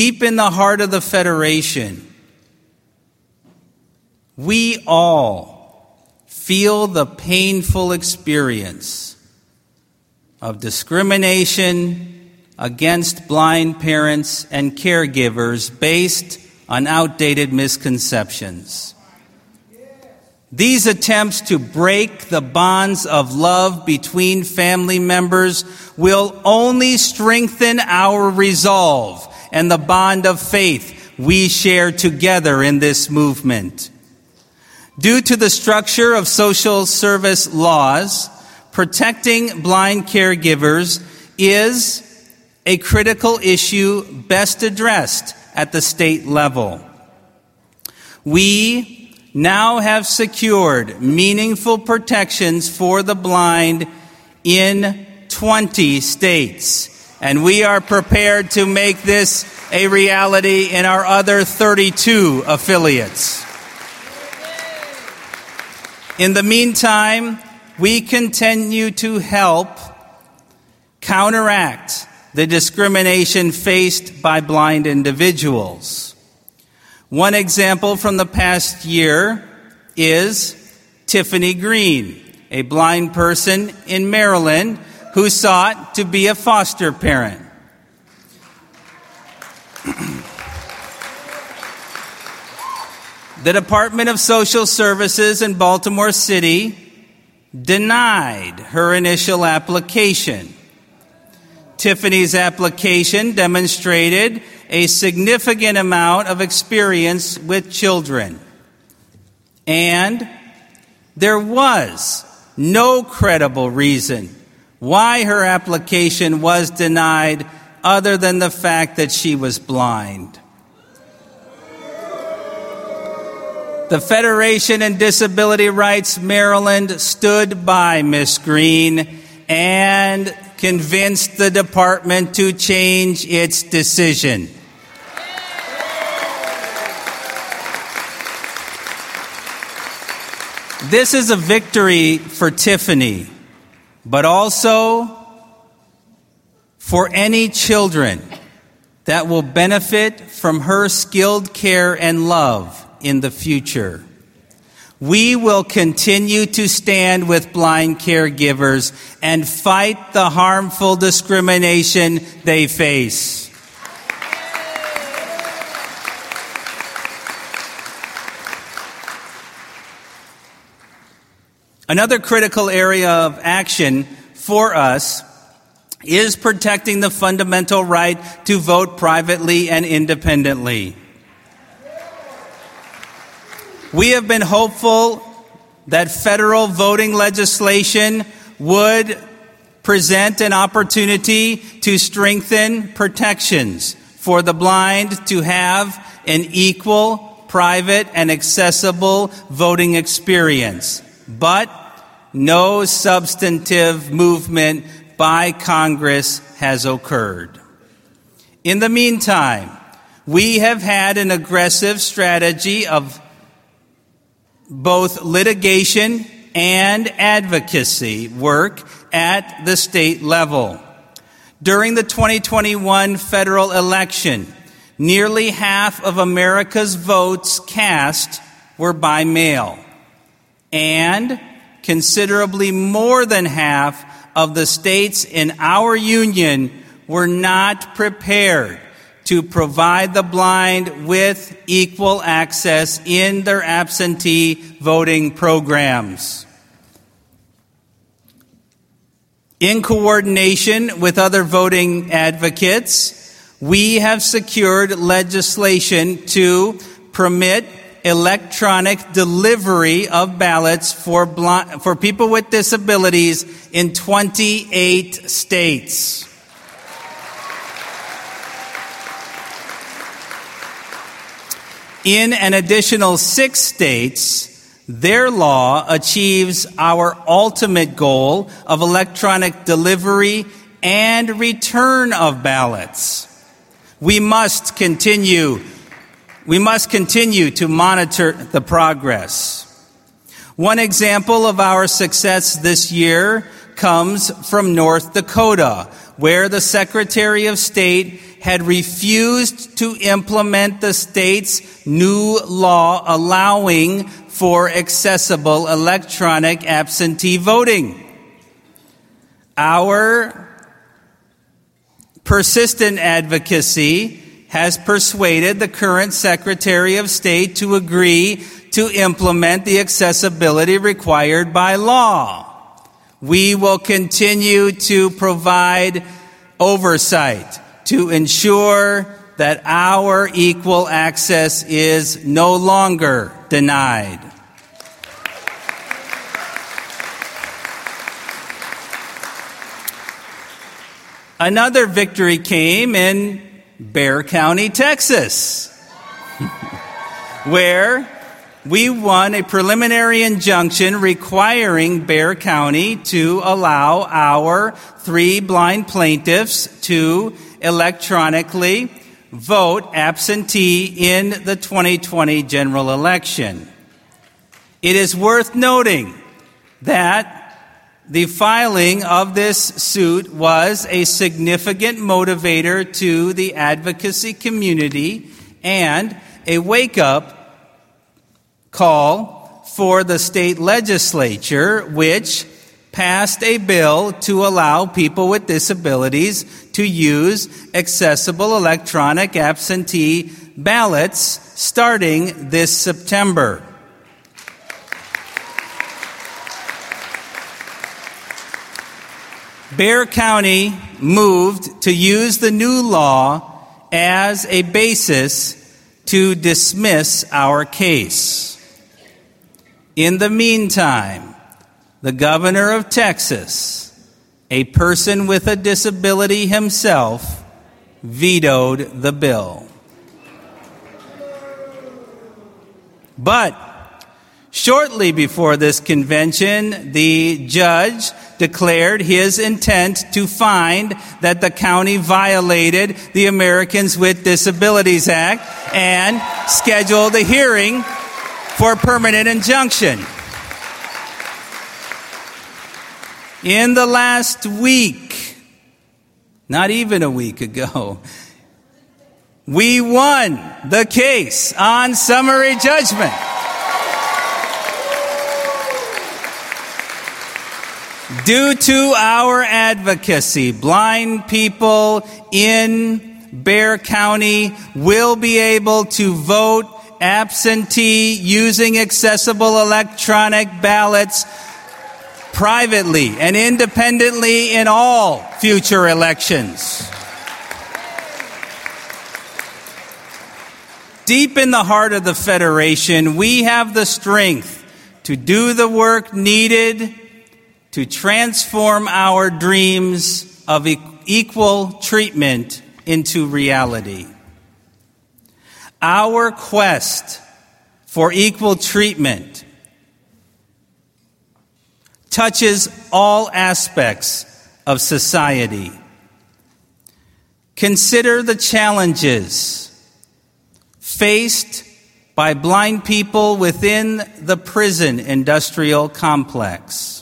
Deep in the heart of the Federation, we all feel the painful experience of discrimination against blind parents and caregivers based on outdated misconceptions. These attempts to break the bonds of love between family members will only strengthen our resolve and the bond of faith we share together in this movement. Due to the structure of social service laws, protecting blind caregivers is a critical issue best addressed at the state level. We now have secured meaningful protections for the blind in 20 states. And we are prepared to make this a reality in our other 32 affiliates. In the meantime, we continue to help counteract the discrimination faced by blind individuals. One example from the past year is Tiffany Green, a blind person in Maryland who sought to be a foster parent. The Department of Social Services in Baltimore City denied her initial application. Tiffany's application demonstrated a significant amount of experience with children. And there was no credible reason why her application was denied other than the fact that she was blind. The Federation in Disability Rights Maryland stood by Ms. Green and convinced the department to change its decision. This is a victory for Tiffany, but also for any children that will benefit from her skilled care and love in the future. We will continue to stand with blind caregivers and fight the harmful discrimination they face. Another critical area of action for us is protecting the fundamental right to vote privately and independently. We have been hopeful that federal voting legislation would present an opportunity to strengthen protections for the blind to have an equal, private, and accessible voting experience. But no substantive movement by Congress has occurred. In the meantime, we have had an aggressive strategy of both litigation and advocacy work at the state level. During the 2021 federal election, nearly half of America's votes cast were by mail, and considerably more than half of the states in our union were not prepared to provide the blind with equal access in their absentee voting programs. In coordination with other voting advocates, we have secured legislation to permit electronic delivery of ballots for people with disabilities in 28 states. In an additional 6 states, their law achieves our ultimate goal of electronic delivery and return of ballots. We must continue to monitor the progress. One example of our success this year comes from North Dakota, where the Secretary of State had refused to implement the state's new law allowing for accessible electronic absentee voting. Our persistent advocacy has persuaded the current Secretary of State to agree to implement the accessibility required by law. We will continue to provide oversight to ensure that our equal access is no longer denied. Another victory came in Bexar County, Texas, where we won a preliminary injunction requiring Bexar County to allow our 3 blind plaintiffs to electronically vote absentee in the 2020 general election. It is worth noting that the filing of this suit was a significant motivator to the advocacy community and a wake-up call for the state legislature, which passed a bill to allow people with disabilities to use accessible electronic absentee ballots starting this September. Bexar County moved to use the new law as a basis to dismiss our case. In the meantime, the governor of Texas, a person with a disability himself, vetoed the bill. But shortly before this convention, the judge declared his intent to find that the county violated the Americans with Disabilities Act and scheduled a hearing for a permanent injunction. In the last week, not even a week ago, we won the case on summary judgment. Due to our advocacy, blind people in Bexar County will be able to vote absentee using accessible electronic ballots privately and independently in all future elections. Deep in the heart of the Federation, we have the strength to do the work needed to transform our dreams of equal treatment into reality. Our quest for equal treatment touches all aspects of society. Consider the challenges faced by blind people within the prison industrial complex.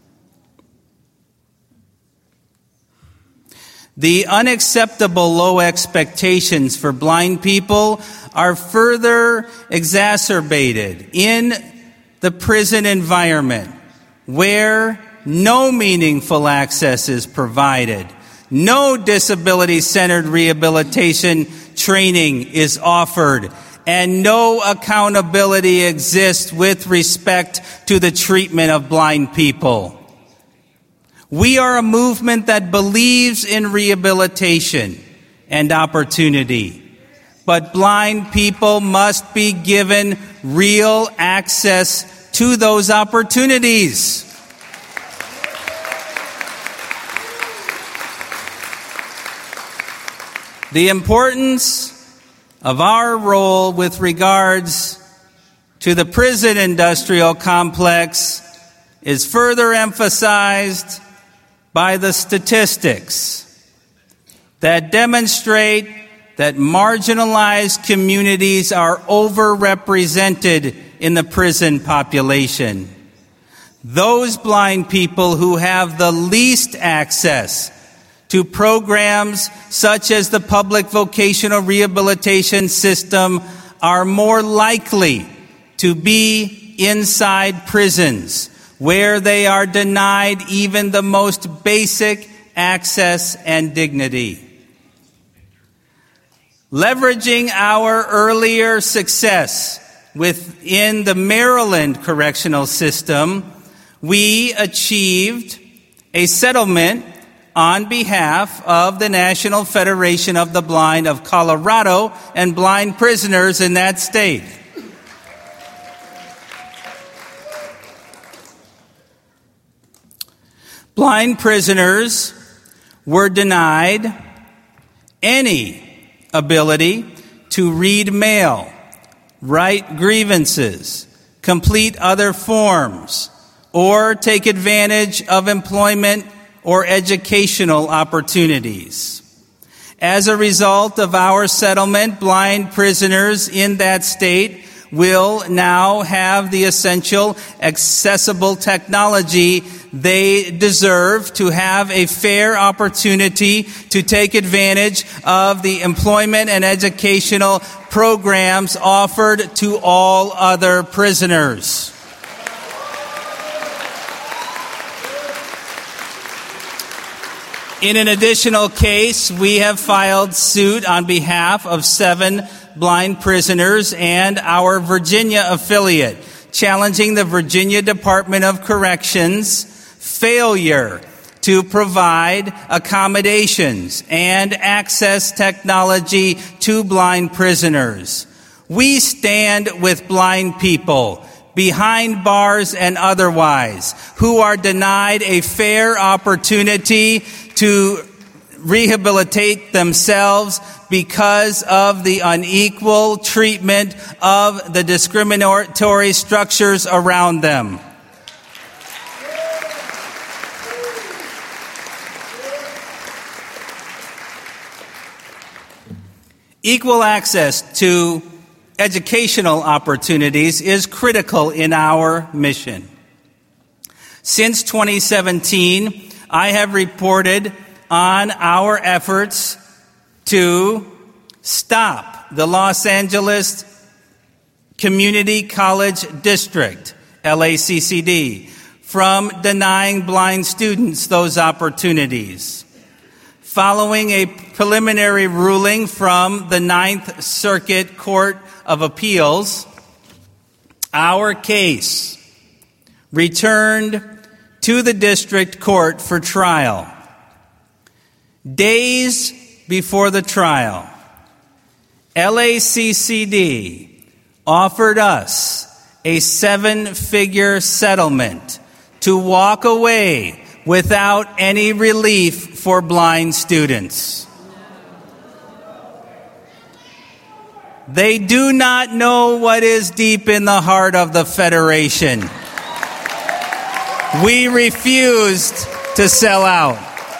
The unacceptable low expectations for blind people are further exacerbated in the prison environment, where no meaningful access is provided, no disability-centered rehabilitation training is offered, and no accountability exists with respect to the treatment of blind people. We are a movement that believes in rehabilitation and opportunity, but blind people must be given real access to those opportunities. The importance of our role with regards to the prison industrial complex is further emphasized by the statistics that demonstrate that marginalized communities are overrepresented in the prison population. Those blind people who have the least access to programs such as the public vocational rehabilitation system are more likely to be inside prisons, where they are denied even the most basic access and dignity. Leveraging our earlier success within the Maryland correctional system, we achieved a settlement on behalf of the National Federation of the Blind of Colorado and blind prisoners in that state. Blind prisoners were denied any ability to read mail, write grievances, complete other forms, or take advantage of employment or educational opportunities. As a result of our settlement, blind prisoners in that state will now have the essential accessible technology they deserve to have a fair opportunity to take advantage of the employment and educational programs offered to all other prisoners. In an additional case, we have filed suit on behalf of 7 blind prisoners and our Virginia affiliate, challenging the Virginia Department of Corrections' failure to provide accommodations and access technology to blind prisoners. We stand with blind people, behind bars and otherwise, who are denied a fair opportunity to rehabilitate themselves because of the unequal treatment of the discriminatory structures around them. Equal access to educational opportunities is critical in our mission. Since 2017, I have reported on our efforts to stop the Los Angeles Community College District, LACCD, from denying blind students those opportunities. Following a preliminary ruling from the Ninth Circuit Court of Appeals, our case returned to the district court for trial. Days before the trial, LACCD offered us a 7-figure settlement to walk away without any relief for blind students. They do not know what is deep in the heart of the Federation. We refused to sell out.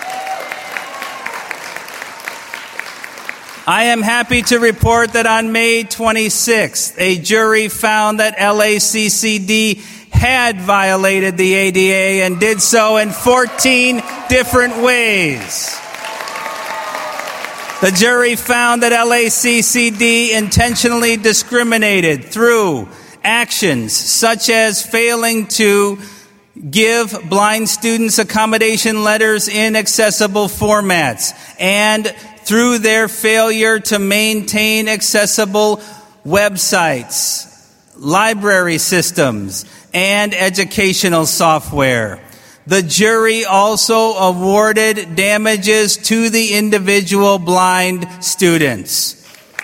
I am happy to report that on May 26th, a jury found that LACCD had violated the ADA and did so in 14 different ways. The jury found that LACCD intentionally discriminated through actions such as failing to give blind students accommodation letters in accessible formats, and through their failure to maintain accessible websites, library systems, and educational software. The jury also awarded damages to the individual blind students.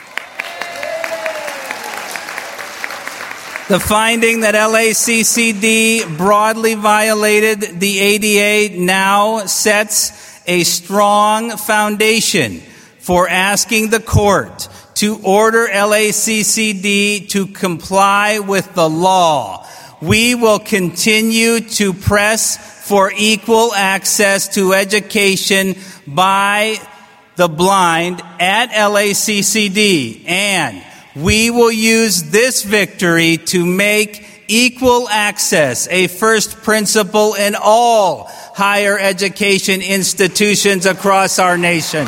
The finding that LACCD broadly violated the ADA now sets a strong foundation for asking the court to order LACCD to comply with the law. We will continue to press for equal access to education by the blind at LACCD, and we will use this victory to make equal access a first principle in all higher education institutions across our nation.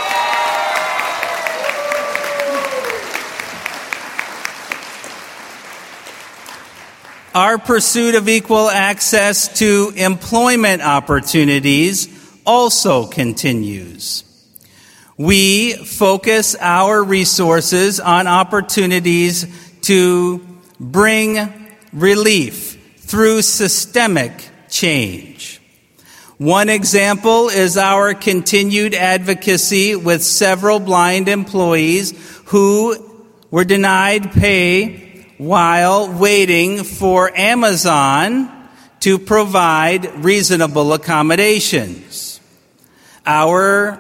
Our pursuit of equal access to employment opportunities also continues. We focus our resources on opportunities to bring relief through systemic change. One example is our continued advocacy with several blind employees who were denied pay while waiting for Amazon to provide reasonable accommodations. Our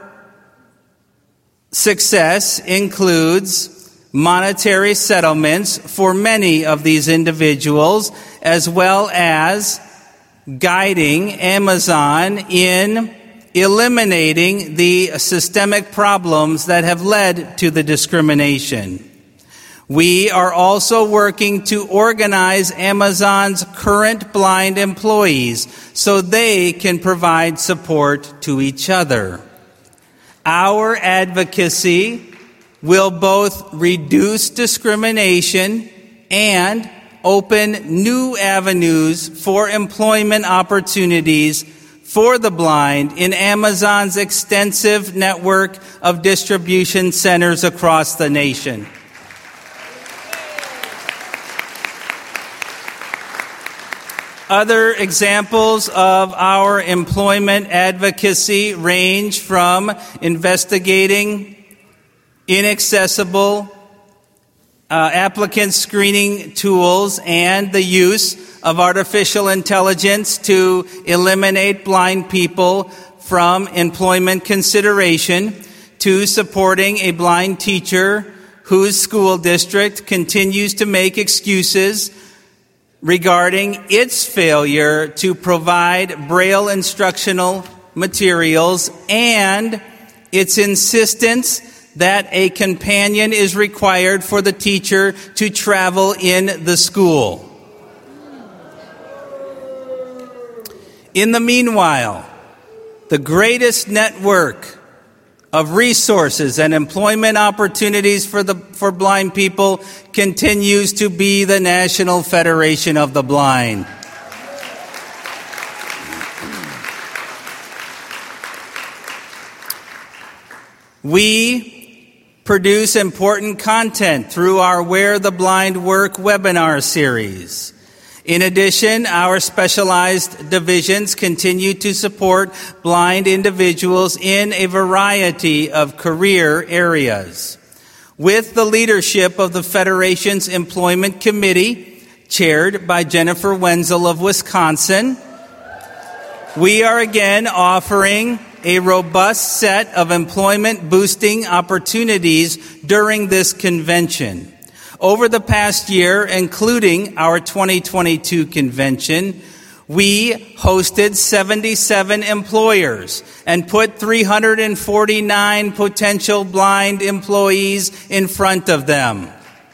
success includes monetary settlements for many of these individuals, as well as guiding Amazon in eliminating the systemic problems that have led to the discrimination. We are also working to organize Amazon's current blind employees so they can provide support to each other. Our advocacy will both reduce discrimination and open new avenues for employment opportunities for the blind in Amazon's extensive network of distribution centers across the nation. Other examples of our employment advocacy range from investigating inaccessible applicant screening tools and the use of artificial intelligence to eliminate blind people from employment consideration, to supporting a blind teacher whose school district continues to make excuses regarding its failure to provide Braille instructional materials and its insistence that a companion is required for the teacher to travel in the school. In the meanwhile, the greatest network of resources and employment opportunities for blind people continues to be the National Federation of the Blind. We produce important content through our Where the Blind Work webinar series. In addition, our specialized divisions continue to support blind individuals in a variety of career areas. With the leadership of the Federation's Employment Committee, chaired by Jennifer Wenzel of Wisconsin, we are again offering a robust set of employment-boosting opportunities during this convention. Over the past year, including our 2022 convention, we hosted 77 employers and put 349 potential blind employees in front of them.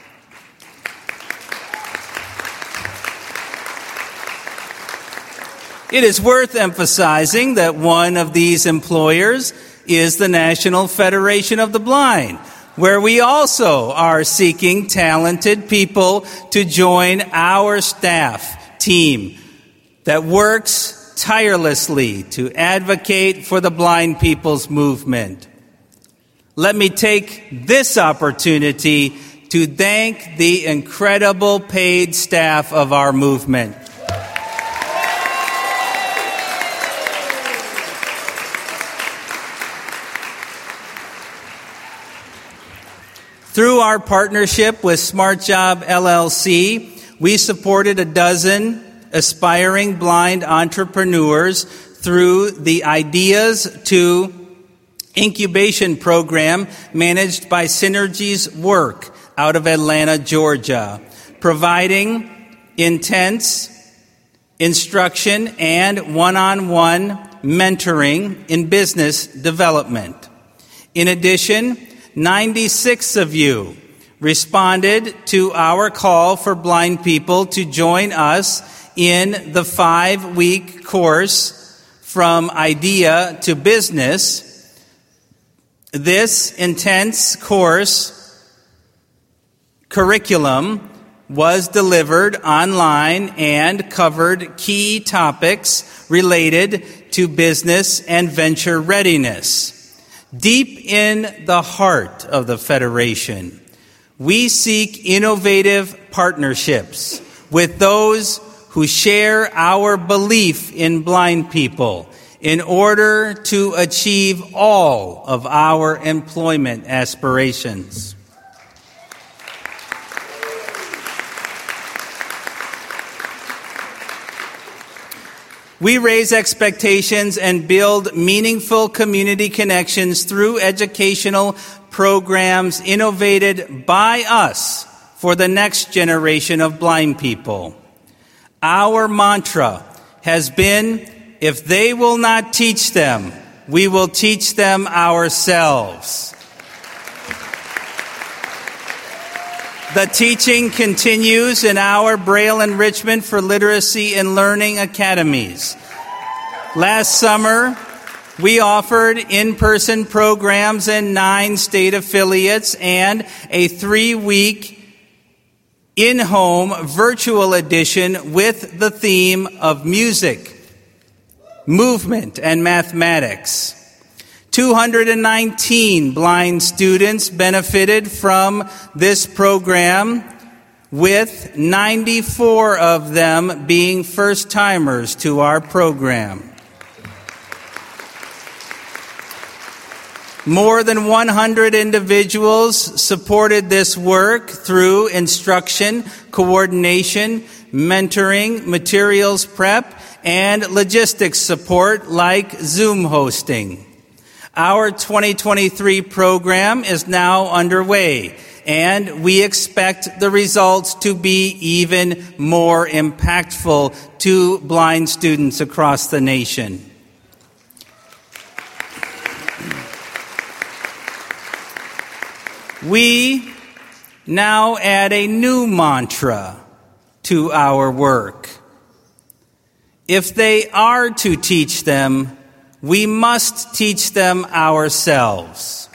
It is worth emphasizing that one of these employers is the National Federation of the Blind, where we also are seeking talented people to join our staff team that works tirelessly to advocate for the blind people's movement. Let me take this opportunity to thank the incredible paid staff of our movement. Through our partnership with Smart Job LLC, we supported a dozen aspiring blind entrepreneurs through the Ideas to Incubation program managed by Synergy's Work out of Atlanta, Georgia, providing intense instruction and one-on-one mentoring in business development. In addition, 96 of you responded to our call for blind people to join us in the 5-week course from idea to business, this intense course curriculum was delivered online and covered key topics related to business and venture readiness. Deep in the heart of the Federation, we seek innovative partnerships with those who share our belief in blind people in order to achieve all of our employment aspirations. We raise expectations and build meaningful community connections through educational programs innovated by us for the next generation of blind people. Our mantra has been, if they will not teach them, we will teach them ourselves. The teaching continues in our Braille Enrichment for Literacy and Learning academies. Last summer, we offered in-person programs in 9 state affiliates and a 3-week in-home virtual edition with the theme of music, movement, and mathematics. 219 blind students benefited from this program, with 94 of them being first-timers to our program. More than 100 individuals supported this work through instruction, coordination, mentoring, materials prep, and logistics support like Zoom hosting. Our 2023 program is now underway, and we expect the results to be even more impactful to blind students across the nation. We now add a new mantra to our work. If they are to teach them, we must teach them ourselves.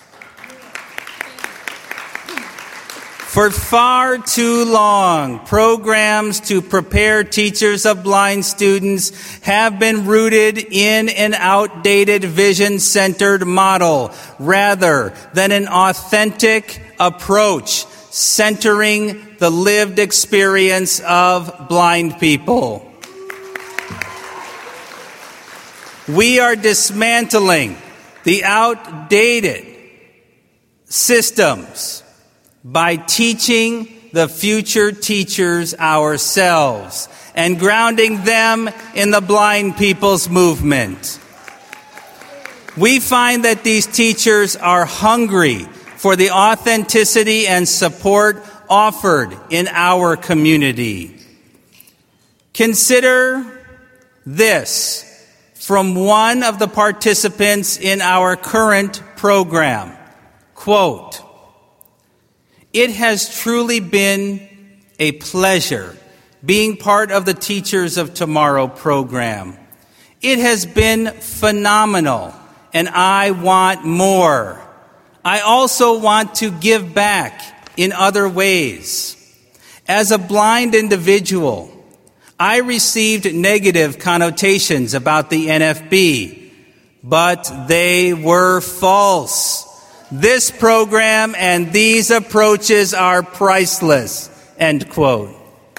For far too long, programs to prepare teachers of blind students have been rooted in an outdated vision-centered model rather than an authentic approach centering the lived experience of blind people. We are dismantling the outdated systems by teaching the future teachers ourselves and grounding them in the blind people's movement. We find that these teachers are hungry for the authenticity and support offered in our community. Consider this from one of the participants in our current program. Quote, "It has truly been a pleasure being part of the Teachers of Tomorrow program. It has been phenomenal, and I want more. I also want to give back in other ways. As a blind individual, I received negative connotations about the NFB, but they were false. This program and these approaches are priceless." End quote.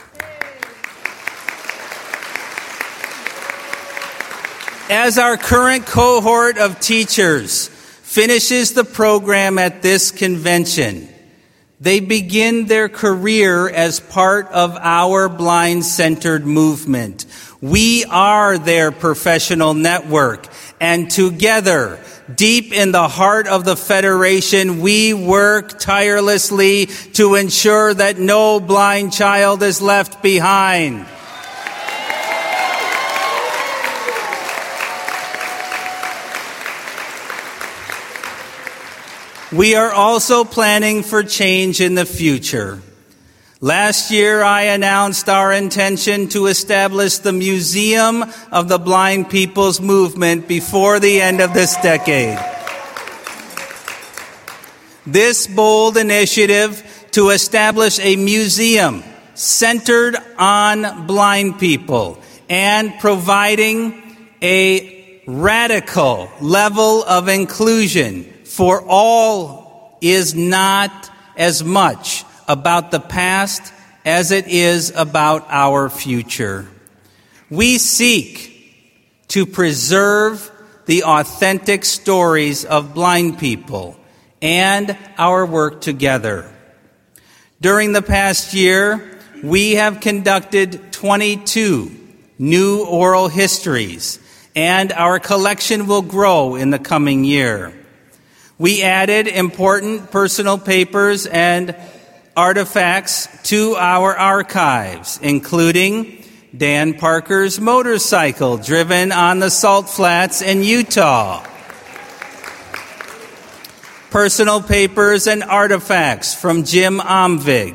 As our current cohort of teachers finishes the program at this convention, they begin their career as part of our blind-centered movement. We are their professional network, and together, deep in the heart of the Federation, we work tirelessly to ensure that no blind child is left behind. We are also planning for change in the future. Last year, I announced our intention to establish the Museum of the Blind People's Movement before the end of this decade. This bold initiative to establish a museum centered on blind people and providing a radical level of inclusion for all is not as much about the past as it is about our future. We seek to preserve the authentic stories of blind people and our work together. During the past year, we have conducted 22 new oral histories, and our collection will grow in the coming year. We added important personal papers and artifacts to our archives, including Dan Parker's motorcycle driven on the Salt Flats in Utah, personal papers and artifacts from Jim Omvig,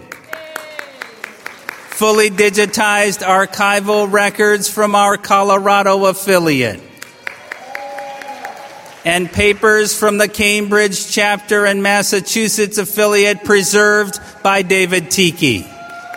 fully digitized archival records from our Colorado affiliate, and papers from the Cambridge chapter and Massachusetts affiliate preserved by David Tiki.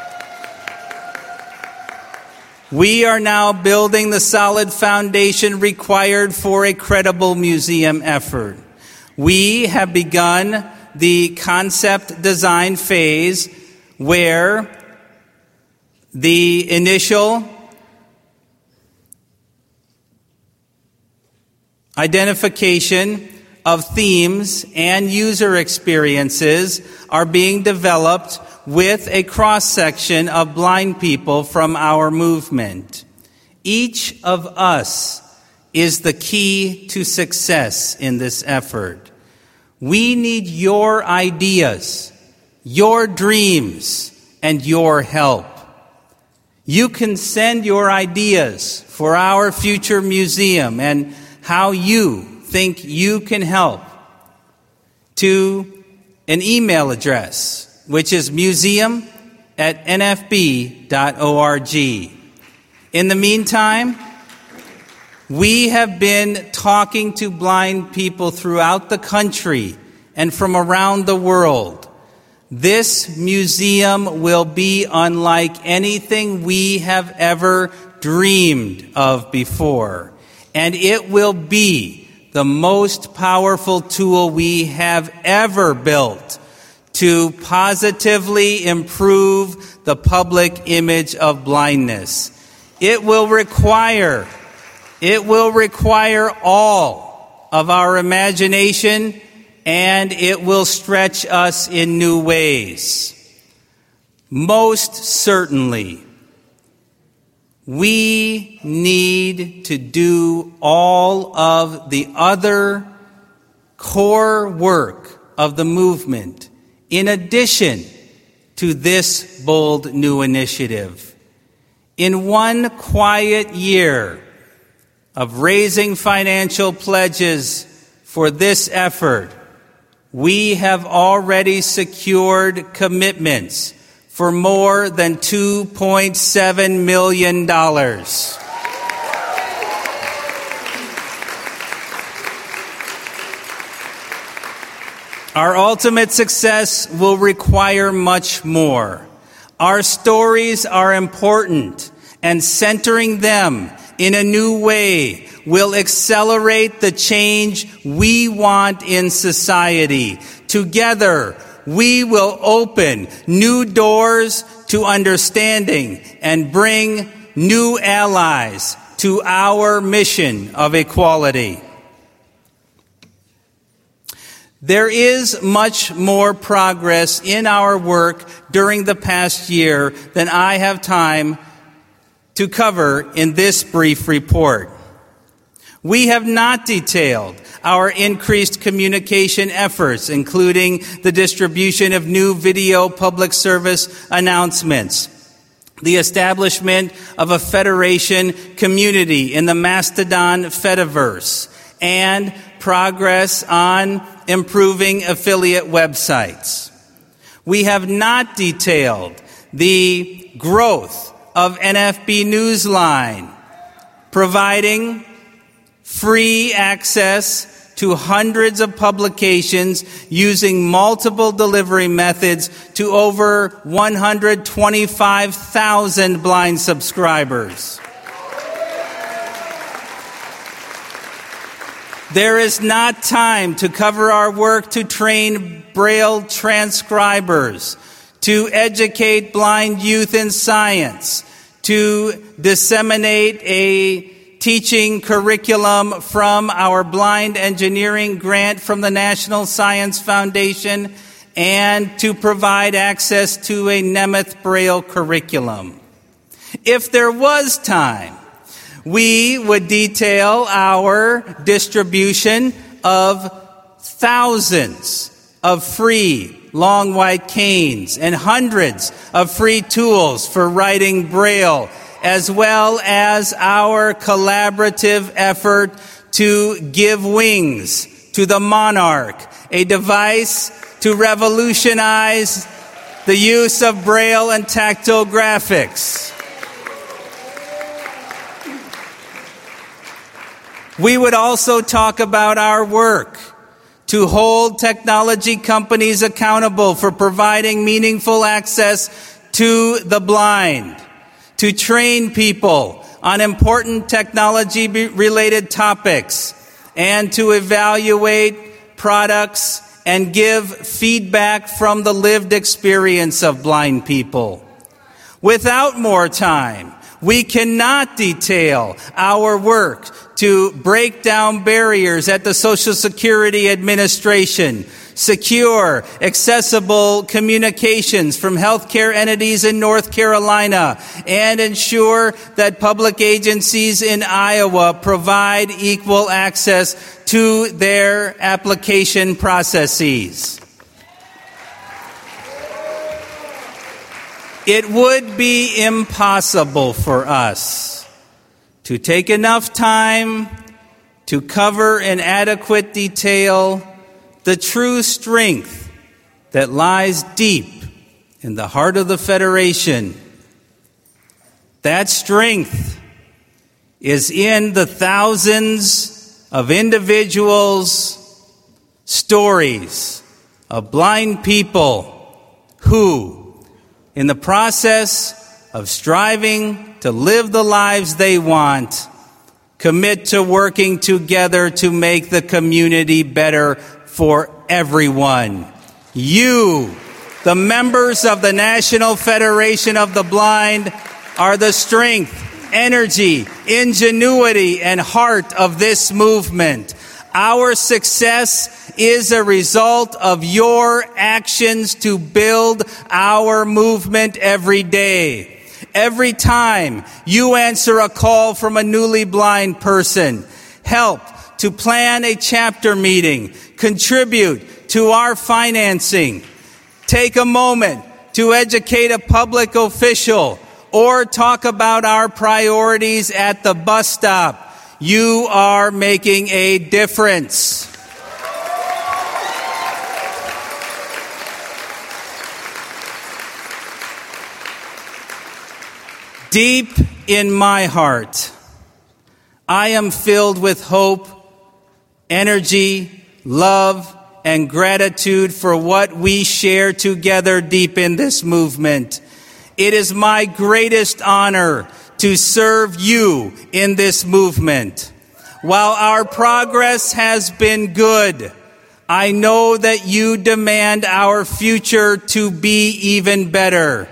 We are now building the solid foundation required for a credible museum effort. We have begun the concept design phase where the initial identification of themes and user experiences are being developed with a cross-section of blind people from our movement. Each of us is the key to success in this effort. We need your ideas, your dreams, and your help. You can send your ideas for our future museum and how you think you can help to an email address, which is museum@nfb.org. In the meantime, we have been talking to blind people throughout the country and from around the world. This museum will be unlike anything we have ever dreamed of before. And it will be the most powerful tool we have ever built to positively improve the public image of blindness. It will require all of our imagination, and it will stretch us in new ways. Most certainly, we need to do all of the other core work of the movement in addition to this bold new initiative. In one quiet year of raising financial pledges for this effort, we have already secured commitments for more than $2.7 million. Our ultimate success will require much more. Our stories are important, and centering them in a new way will accelerate the change we want in society. Together, we will open new doors to understanding and bring new allies to our mission of equality. There is much more progress in our work during the past year than I have time to cover in this brief report. We have not detailed our increased communication efforts, including the distribution of new video public service announcements, the establishment of a federation community in the Mastodon Fediverse, and progress on improving affiliate websites. We have not detailed the growth of NFB Newsline, providing free access to hundreds of publications using multiple delivery methods to over 125,000 blind subscribers. There is not time to cover our work to train Braille transcribers, to educate blind youth in science, to disseminate a teaching curriculum from our blind engineering grant from the National Science Foundation, and to provide access to a Nemeth Braille curriculum. If there was time, we would detail our distribution of thousands of free long white canes and hundreds of free tools for writing Braille, as well as our collaborative effort to give wings to the Monarch, a device to revolutionize the use of Braille and tactile graphics. We would also talk about our work to hold technology companies accountable for providing meaningful access to the blind, to train people on important technology-related topics, and to evaluate products and give feedback from the lived experience of blind people. Without more time, we cannot detail our work to break down barriers at the Social Security Administration, secure, accessible communications from healthcare entities in North Carolina, and ensure that public agencies in Iowa provide equal access to their application processes. It would be impossible for us to take enough time to cover in adequate detail the true strength that lies deep in the heart of the Federation. That strength is in the thousands of individuals' stories of blind people who, in the process of striving to live the lives they want, commit to working together to make the community better for everyone. You, the members of the National Federation of the Blind, are the strength, energy, ingenuity, and heart of this movement. Our success is a result of your actions to build our movement every day. Every time you answer a call from a newly blind person, help to plan a chapter meeting, contribute to our financing, take a moment to educate a public official, or talk about our priorities at the bus stop, you are making a difference. Deep in my heart, I am filled with hope, energy, love, and gratitude for what we share together deep in this movement. It is my greatest honor to serve you in this movement. While our progress has been good, I know that you demand our future to be even better.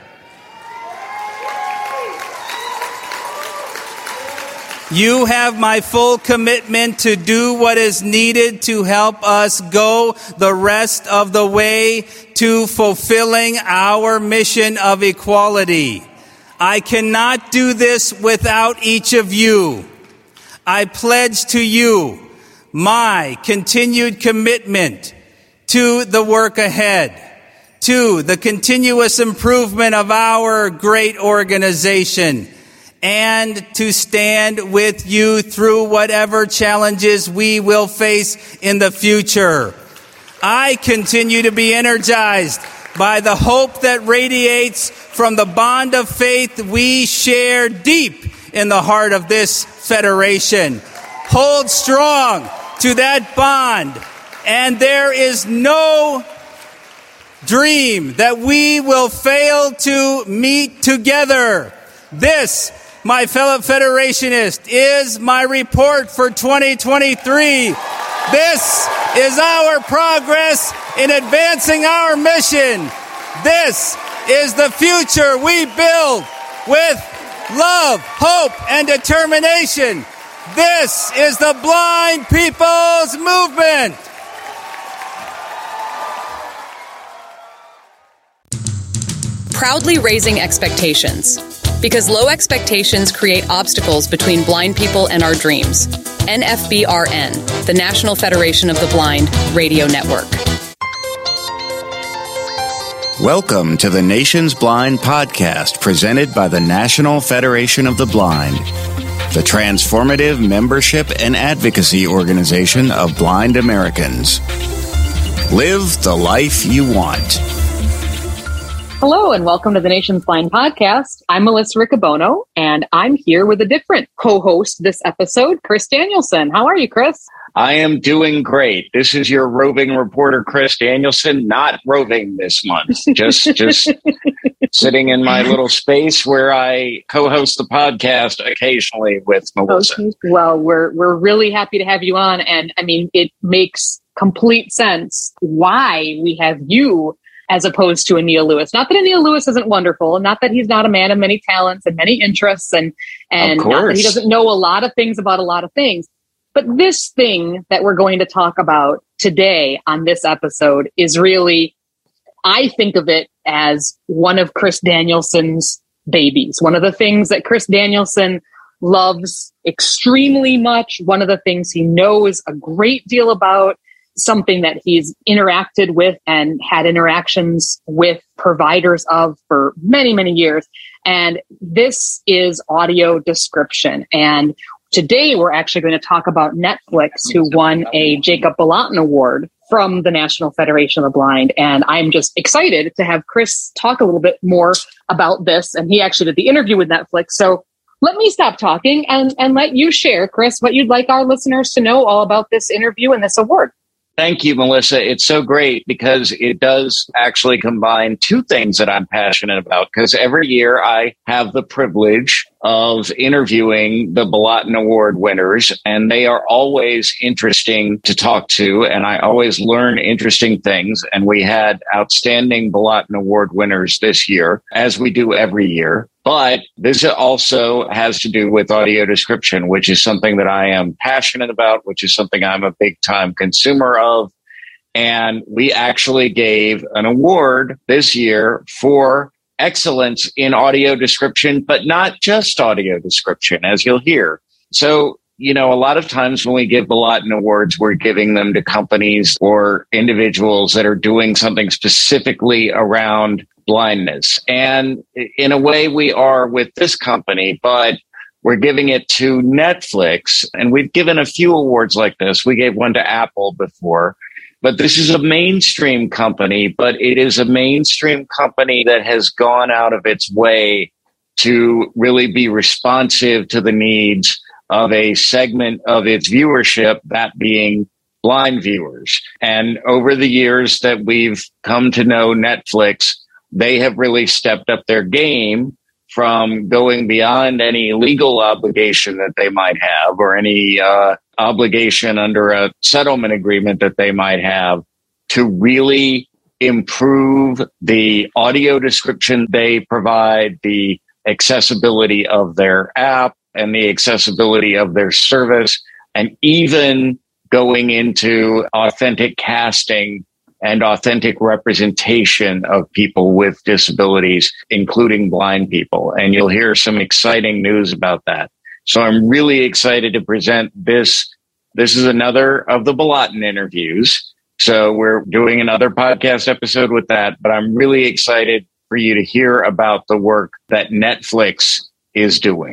You have my full commitment to do what is needed to help us go the rest of the way to fulfilling our mission of equality. I cannot do this without each of you. I pledge to you my continued commitment to the work ahead, to the continuous improvement of our great organization, and to stand with you through whatever challenges we will face in the future. I continue to be energized by the hope that radiates from the bond of faith we share deep in the heart of this federation. Hold strong to that bond, and there is no dream that we will fail to meet together. This, my fellow Federationists, is my report for 2023. This is our progress in advancing our mission. This is the future we build with love, hope, and determination. This is the Blind People's Movement. Proudly raising expectations. Because low expectations create obstacles between blind people and our dreams. NFBRN, the National Federation of the Blind Radio Network. Welcome to the Nation's Blind Podcast, presented by the National Federation of the Blind, the transformative membership and advocacy organization of blind Americans. Live the life you want. Hello and welcome to the Nation's Blind Podcast. I'm Melissa Riccobono, and I'm here with a different co-host this episode, Chris Danielson. How are you, Chris? I am doing great. This is your roving reporter, Chris Danielson, not roving this month, just sitting in my little space where I co-host the podcast occasionally with Melissa. Okay. Well, we're really happy to have you on, and I mean, it makes complete sense why we have you as opposed to Anil Lewis. Not that Anil Lewis isn't wonderful, and not that he's not a man of many talents and many interests, and not that he doesn't know a lot of things about a lot of things. But this thing that we're going to talk about today on this episode is really, I think of it as one of Chris Danielson's babies. One of the things that Chris Danielson loves extremely much. One of the things he knows a great deal about. Something that he's interacted with and had interactions with providers of for many, many years. And this is audio description. And today we're actually going to talk about Netflix, who won a Jacob Balatin Award from the National Federation of the Blind. And I'm just excited to have Chris talk a little bit more about this. And he actually did the interview with Netflix. So let me stop talking and let you share, Chris, what you'd like our listeners to know all about this interview and this award. Thank you, Melissa. It's so great because it does actually combine two things that I'm passionate about. Because every year I have the privilege of interviewing the Balatin Award winners, and they are always interesting to talk to, and I always learn interesting things. And we had outstanding Balatin Award winners this year, as we do every year. But this also has to do with audio description, which is something that I am passionate about, which is something I'm a big time consumer of. And we actually gave an award this year for excellence in audio description, but not just audio description, as you'll hear. So, a lot of times when we give Balatin Awards, we're giving them to companies or individuals that are doing something specifically around blindness. And in a way we are with this company, but we're giving it to Netflix. And we've given a few awards like this. We gave one to Apple before, but this is a mainstream company, but it is a mainstream company that has gone out of its way to really be responsive to the needs of a segment of its viewership, that being blind viewers. And over the years that we've come to know Netflix, they have really stepped up their game from going beyond any legal obligation that they might have or any obligation under a settlement agreement that they might have to really improve the audio description they provide, the accessibility of their app and the accessibility of their service, and even going into authentic casting and authentic representation of people with disabilities, including blind people. And you'll hear some exciting news about that. So I'm really excited to present this. This is another of the Balatin interviews. So we're doing another podcast episode with that, but I'm really excited for you to hear about the work that Netflix is doing.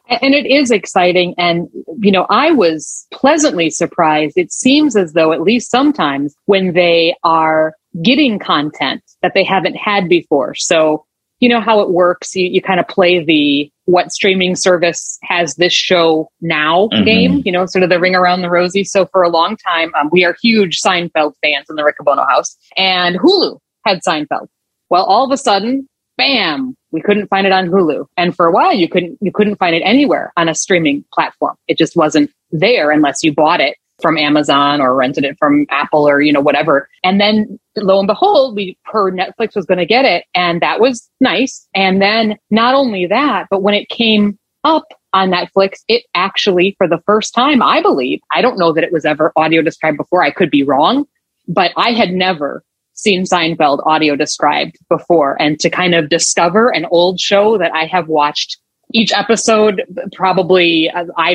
And it is exciting. And, I was pleasantly surprised. It seems as though, at least sometimes, when they are getting content that they haven't had before. So, you know how it works. You kind of play the what streaming service has this show now game, sort of the ring around the rosy. So for a long time, we are huge Seinfeld fans in the Riccobono house, and Hulu had Seinfeld. Well, all of a sudden, bam, we couldn't find it on Hulu. And for a while, you couldn't find it anywhere on a streaming platform. It just wasn't there unless you bought it from Amazon or rented it from Apple or, whatever. And then lo and behold, we heard Netflix was going to get it. And that was nice. And then not only that, but when it came up on Netflix, it actually, for the first time, I believe, I don't know that it was ever audio described before. I could be wrong, but I had never seen Seinfeld audio described before. And to kind of discover an old show that I have watched each episode probably,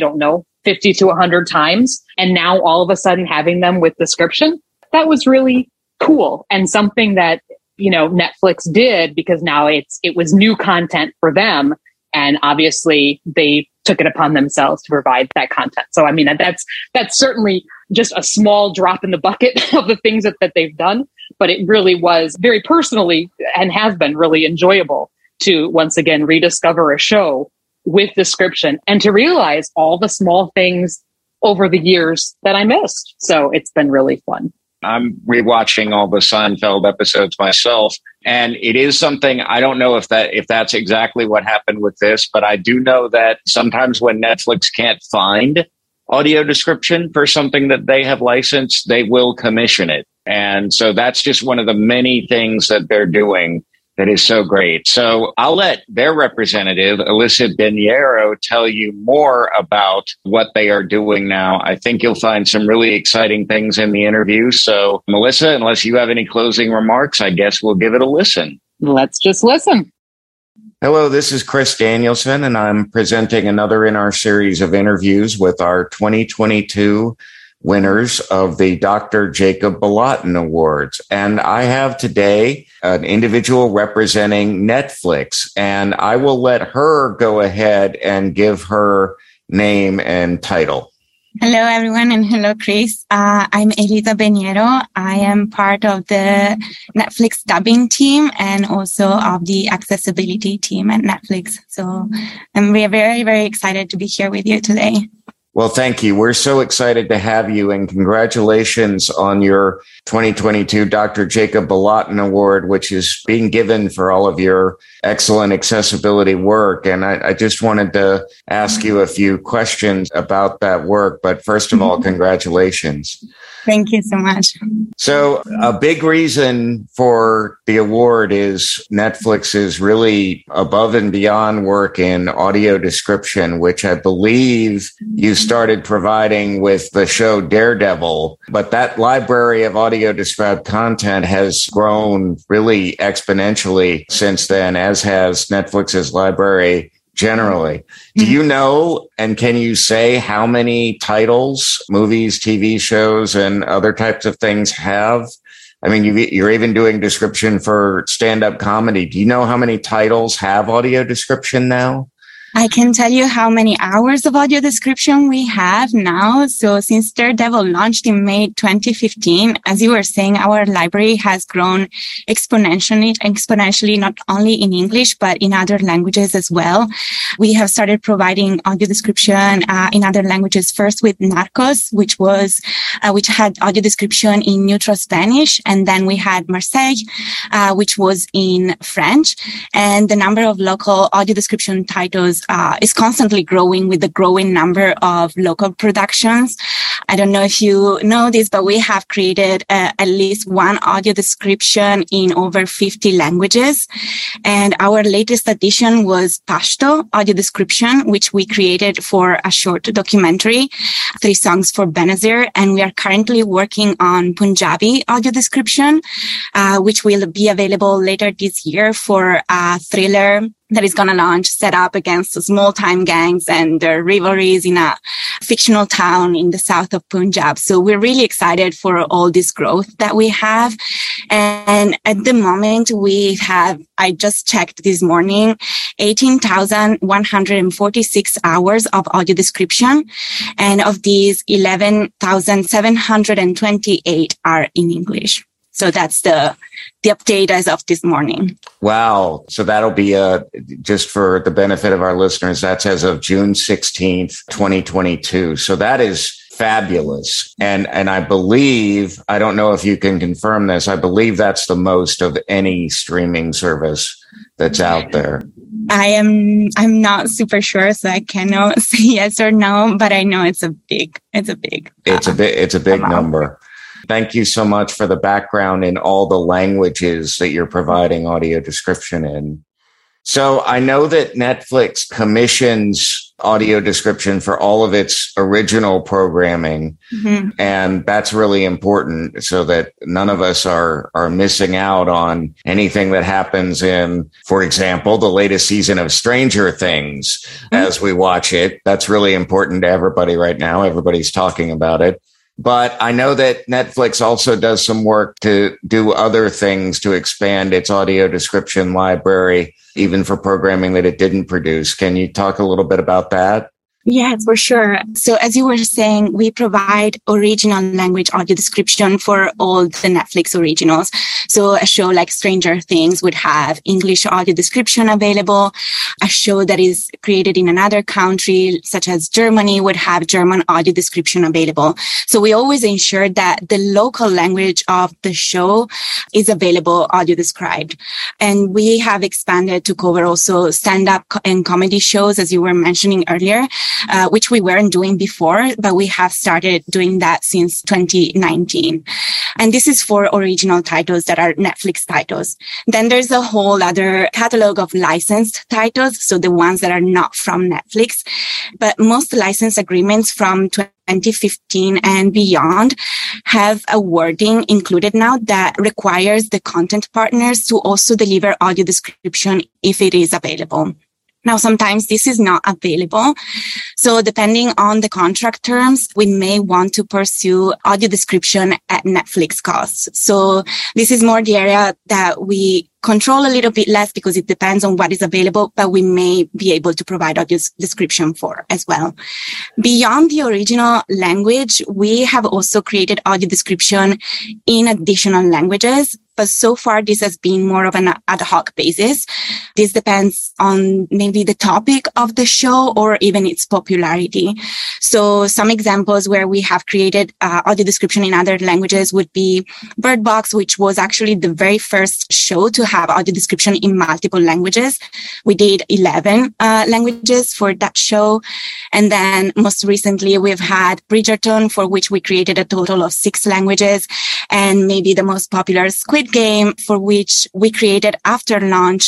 50 to 100 times. And now all of a sudden having them with description, that was really cool. And something that, Netflix did, because now it was new content for them. And obviously they took it upon themselves to provide that content. So, that's certainly just a small drop in the bucket of the things that they've done. But it really was very personally and has been really enjoyable to once again rediscover a show with description and to realize all the small things over the years that I missed. So it's been really fun. I'm rewatching all the Seinfeld episodes myself, and it is something, I don't know if that's exactly what happened with this, but I do know that sometimes when Netflix can't find audio description for something that they have licensed, they will commission it. And so that's just one of the many things that they're doing that is so great. So I'll let their representative, Alyssa Beniero, tell you more about what they are doing now. I think you'll find some really exciting things in the interview. So Melissa, unless you have any closing remarks, I guess we'll give it a listen. Let's just listen. Hello, this is Chris Danielson, and I'm presenting another in our series of interviews with our 2022 winners of the Dr. Jacob Balatin Awards. And I have today an individual representing Netflix, and I will let her go ahead and give her name and title. Hello, everyone, and hello, Chris. I'm Elisa Beniero. I am part of the Netflix dubbing team and also of the accessibility team at Netflix. So I'm very, very excited to be here with you today. Well, thank you. We're so excited to have you, and congratulations on your 2022 Dr. Jacob Balatin Award, which is being given for all of your excellent accessibility work. And I just wanted to ask you a few questions about that work. But first of all, congratulations. Thank you so much. So a big reason for the award is Netflix's really above and beyond work in audio description, which I believe you started providing with the show Daredevil. But that library of audio described content has grown really exponentially since then, as has Netflix's library generally. Do you know, and can you say how many titles, movies, TV shows, and other types of things have? I mean, you're even doing description for stand-up comedy. Do you know how many titles have audio description now? I can tell you how many hours of audio description we have now. So since Daredevil launched in May 2015, as you were saying, our library has grown exponentially, not only in English, but in other languages as well. We have started providing audio description in other languages, first with Narcos, which had audio description in neutral Spanish. And then we had Marseille, which was in French. And the number of local audio description titles is constantly growing with the growing number of local productions. I don't know if you know this, but we have created at least one audio description in over 50 languages. And our latest addition was Pashto audio description, which we created for a short documentary, 3 songs for Benazir. And we are currently working on Punjabi audio description, which will be available later this year for a thriller that is going to launch, set up against small-time gangs and their rivalries in a fictional town in the south south of Punjab. So we're really excited for all this growth that we have. And at the moment I just checked this morning, 18,146 hours of audio description. And of these, 11,728 are in English. So that's the update as of this morning. Wow. So that'll be just for the benefit of our listeners, that's as of June 16th, 2022. So that is fabulous. And I believe, I don't know if you can confirm this, I believe that's the most of any streaming service that's out there. I'm not super sure, so I cannot say yes or no, but I know it's a big number. Thank you so much for the background in all the languages that you're providing audio description in. So I know that Netflix commissions audio description for all of its original programming. Mm-hmm. And that's really important so that none of us are missing out on anything that happens in, for example, the latest season of Stranger Things as we watch it. That's really important to everybody right now. Everybody's talking about it. But I know that Netflix also does some work to do other things to expand its audio description library, even for programming that it didn't produce. Can you talk a little bit about that? Yes, for sure. So as you were saying, we provide original language audio description for all the Netflix originals. So a show like Stranger Things would have English audio description available. A show that is created in another country, such as Germany, would have German audio description available. So we always ensure that the local language of the show is available audio described. And we have expanded to cover also stand-up and comedy shows, as you were mentioning earlier. Which we weren't doing before, but we have started doing that since 2019. And this is for original titles that are Netflix titles. Then there's a whole other catalog of licensed titles, so the ones that are not from Netflix. But most license agreements from 2015 and beyond have a wording included now that requires the content partners to also deliver audio description if it is available. Now, sometimes this is not available. So depending on the contract terms, we may want to pursue audio description at Netflix costs. So this is more the area that we control a little bit less because it depends on what is available, but we may be able to provide audio description for as well. Beyond the original language, we have also created audio description in additional languages. But so far, this has been more of an ad hoc basis. This depends on maybe the topic of the show or even its popularity. So some examples where we have created audio description in other languages would be Bird Box, which was actually the very first show to have audio description in multiple languages. We did 11 languages for that show. And then most recently, we've had Bridgerton, for which we created a total of 6 languages. And maybe the most popular Squid Game, for which we created after launch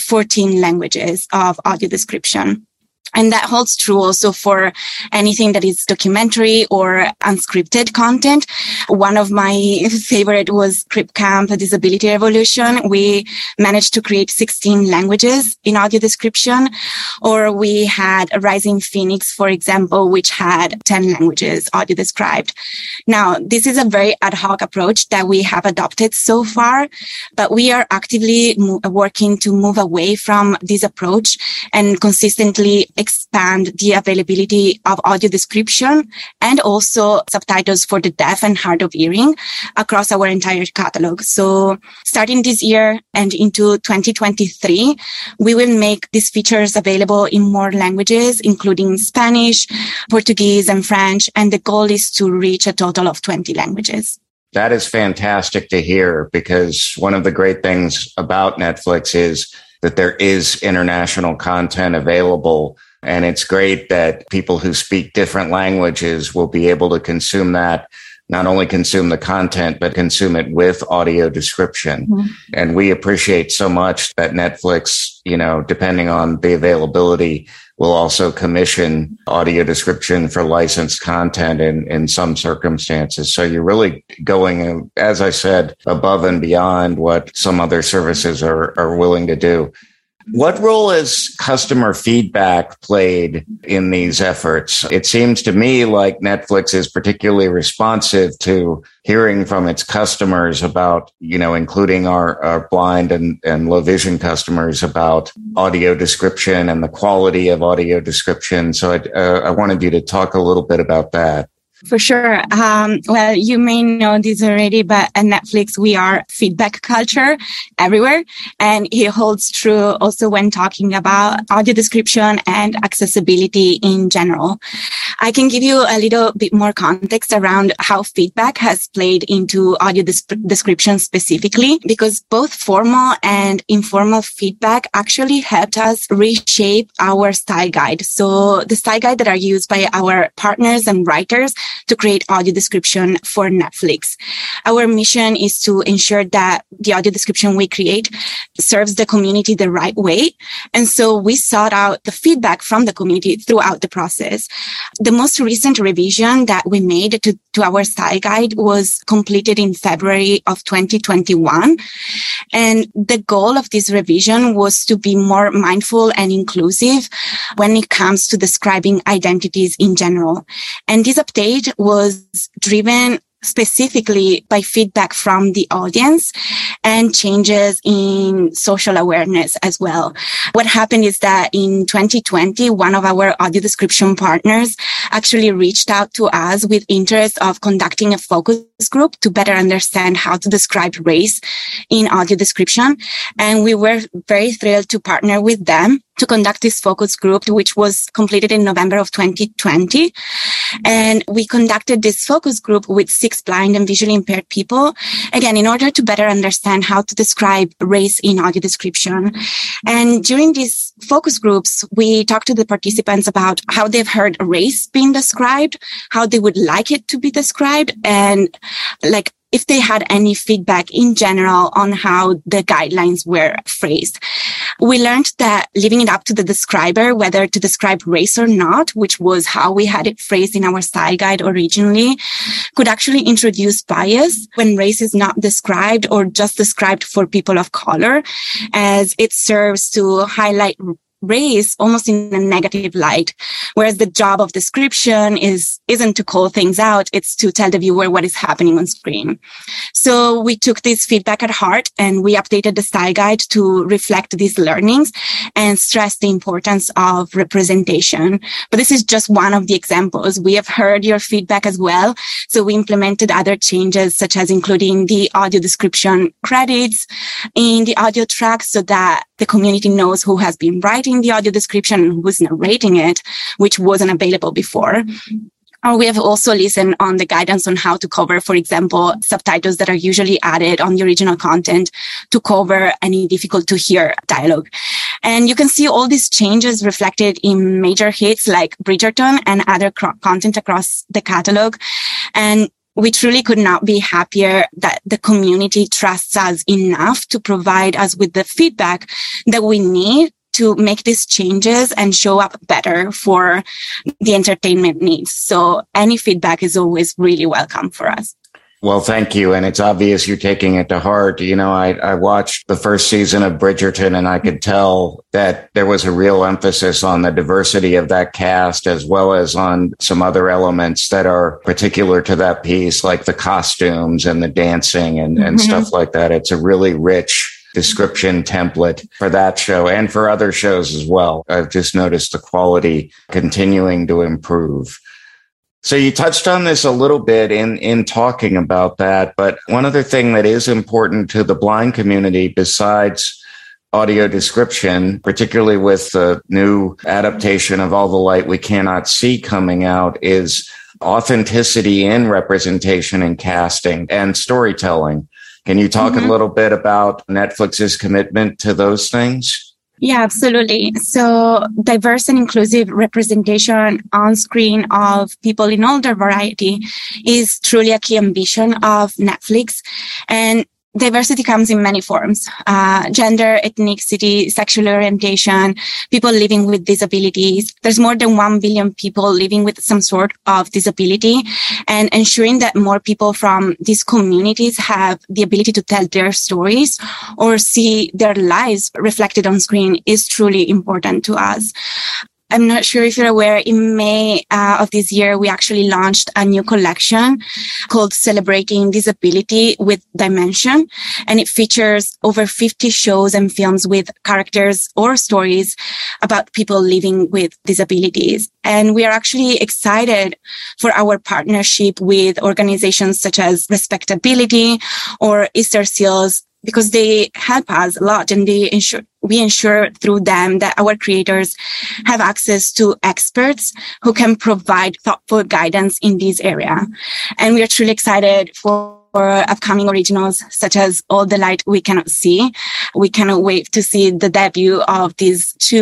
14 languages of audio description. And that holds true also for anything that is documentary or unscripted content. One of my favorite was Crip Camp, A Disability Revolution. We managed to create 16 languages in audio description. Or we had Rising Phoenix, for example, which had 10 languages audio described. Now, this is a very ad hoc approach that we have adopted so far, but we are actively working to move away from this approach and consistently expand the availability of audio description and also subtitles for the deaf and hard of hearing across our entire catalog. So starting this year and into 2023, we will make these features available in more languages, including Spanish, Portuguese, and French. And the goal is to reach a total of 20 languages. That is fantastic to hear, because one of the great things about Netflix is that there is international content available. And it's great that people who speak different languages will be able to consume that, not only consume the content, but consume it with audio description. Mm-hmm. And we appreciate so much that Netflix, depending on the availability, will also commission audio description for licensed content in some circumstances. So you're really going, as I said, above and beyond what some other services are willing to do. What role has customer feedback played in these efforts? It seems to me like Netflix is particularly responsive to hearing from its customers about, including our blind and low vision customers, about audio description and the quality of audio description. So I wanted you to talk a little bit about that. For sure. Well, you may know this already, but at Netflix, we are feedback culture everywhere. And it holds true also when talking about audio description and accessibility in general. I can give you a little bit more context around how feedback has played into audio description specifically, because both formal and informal feedback actually helped us reshape our style guide. So the style guide that are used by our partners and writers to create audio description for Netflix. Our mission is to ensure that the audio description we create serves the community the right way. And so we sought out the feedback from the community throughout the process. The most recent revision that we made to our style guide was completed in February of 2021. And the goal of this revision was to be more mindful and inclusive when it comes to describing identities in general. And this update was driven specifically by feedback from the audience and changes in social awareness as well. What happened is that in 2020, one of our audio description partners actually reached out to us with interest of conducting a focus group to better understand how to describe race in audio description. And we were very thrilled to partner with them to conduct this focus group, which was completed in November of 2020. And we conducted this focus group with 6 blind and visually impaired people, again, in order to better understand how to describe race in audio description. And during these focus groups, we talked to the participants about how they've heard race being described, how they would like it to be described, and if they had any feedback in general on how the guidelines were phrased. We learned that leaving it up to the describer whether to describe race or not, which was how we had it phrased in our style guide originally, could actually introduce bias when race is not described or just described for people of color, as it serves to highlight race almost in a negative light, whereas the job of description isn't to call things out, it's to tell the viewer what is happening on screen. So we took this feedback at heart and we updated the style guide to reflect these learnings and stress the importance of representation. But this is just one of the examples. We have heard your feedback as well, so we implemented other changes such as including the audio description credits in the audio track so that the community knows who has been writing the audio description and who's narrating it, which wasn't available before. We have also listened on the guidance on how to cover, for example, subtitles that are usually added on the original content to cover any difficult to hear dialogue. And you can see all these changes reflected in major hits like Bridgerton and other content across the catalog. And we truly could not be happier that the community trusts us enough to provide us with the feedback that we need to make these changes and show up better for the entertainment needs. So any feedback is always really welcome for us. Well, thank you. And it's obvious you're taking it to heart. I watched the first season of Bridgerton and I could tell that there was a real emphasis on the diversity of that cast, as well as on some other elements that are particular to that piece, like the costumes and the dancing and stuff like that. It's a really rich description template for that show and for other shows as well. I've just noticed the quality continuing to improve. So you touched on this a little bit in talking about that, but one other thing that is important to the blind community besides audio description, particularly with the new adaptation of All the Light We Cannot See coming out, is authenticity in representation and casting and storytelling. Can you talk a little bit about Netflix's commitment to those things? Yeah, absolutely. So diverse and inclusive representation on screen of people in all their variety is truly a key ambition of Netflix. And Diversity comes in many forms: gender, ethnicity, sexual orientation, people living with disabilities. There's more than 1 billion people living with some sort of disability, and ensuring that more people from these communities have the ability to tell their stories or see their lives reflected on screen is truly important to us. I'm not sure if you're aware, in May of this year, we actually launched a new collection called Celebrating Disability with Dimension. And it features over 50 shows and films with characters or stories about people living with disabilities. And we are actually excited for our partnership with organizations such as Respectability or Easter Seals, because they help us a lot, and we ensure through them that our creators have access to experts who can provide thoughtful guidance in this area. And we are truly excited for upcoming originals such as All the Light We Cannot See. We cannot wait to see the debut of these two